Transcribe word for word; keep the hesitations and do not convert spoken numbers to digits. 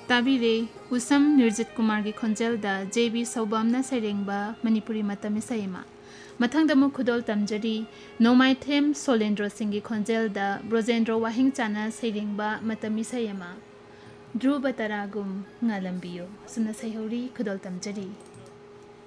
ताबिरे उसम निर्जित कुमार की खोंजेल दा जेबी सौबामना सैरेंबा मणिपुरी मतम इसाइमा मथंग दमु खुदोल तमजरी नोमाइथेम सोलेंद्रो सिंह की खोंजेल दा ब्रोजेंद्रो वाहिंग चाना सैरेंबा मतम इसाइमा ध्रुव तरागुम ngalambio suna sayhori khudol tamjari